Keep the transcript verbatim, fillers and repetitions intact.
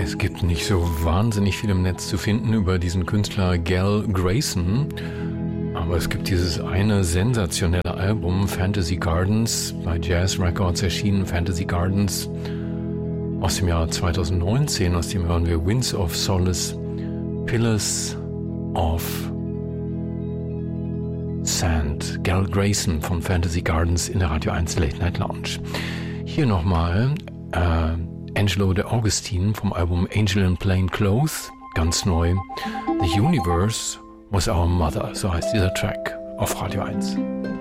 Es gibt nicht so wahnsinnig viel im Netz zu finden über diesen Künstler Gal Grayson, aber es gibt dieses eine sensationelle Album, Fantasy Gardens, bei Jazz Records erschienen, Fantasy Gardens aus dem Jahr zwanzig neunzehn, aus dem hören wir Winds of Solace, Pillars of Sand, Gal Grayson von Fantasy Gardens in der Radio eins Late Night Lounge. Hier nochmal äh, Angelo De Augustine vom Album Angel in Plain Clothes, ganz neu. The Universe Was Our Mother, so heißt dieser Track auf Radio eins.